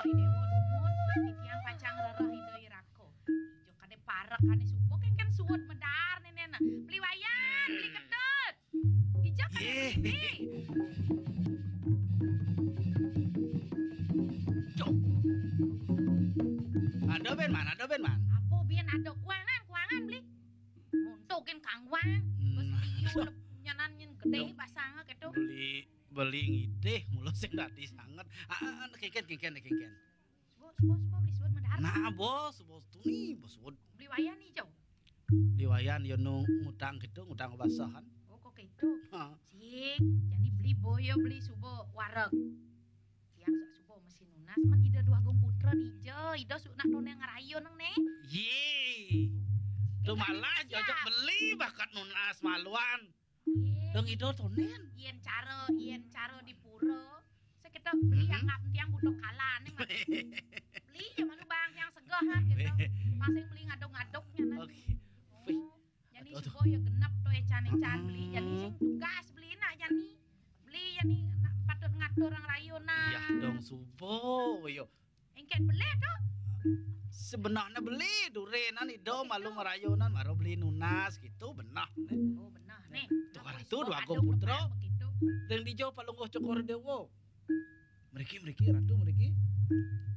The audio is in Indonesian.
dewa dumun titiang pacang rereh ido irako. Ijo kade parek kane subo kan suwet medar nenena. Beli wayan, beli kedut. Ijo kade beli. Cuk. Ada ben man. Apa biyen ada kuangan beli. Muntukin kangwang. Bes liu nyanan nyen gede basanga kedo. Beli ngideh mulu sing dadi sanget. Kengken. Bos beli suwet medar. Nah, bos tuh nih, bos wud. Beli wayan ijo. Liwayan yo nu ngutang gitu, ngutang basahan. Oh kok gitu. Heeh. Sing, jadi beli boyo beli subo wareg. Tiang sak subo mesin nunas man ida dua gong putra dijo, ida nak none ngarayo nang ne. Ye. Tuh malah jojok beli bakat nunas maluan. Dong itu tonen. Yen cara di pura. Sekitar beli yang ngap tiang butuh kalane mah. Beli ya malu bang yang segahan gitu. Masing beli ngadok-ngadoknya nanti. Oke. Wih. Jadi subo ya genep tuh ecan beli. Jadi sing tugas beli nak jadi. Beli jadi patut ngatur orang rayona. Ya dong subo yo. Engken beli tuh. Sebenarnya beli durenan itu malu ngerayonan maro beli nunas gitu benah. Oh benar nih. Tuh kan itu dua gong putra. Yang dijauh palungguh cokor dewo. Meriki ratu meriki.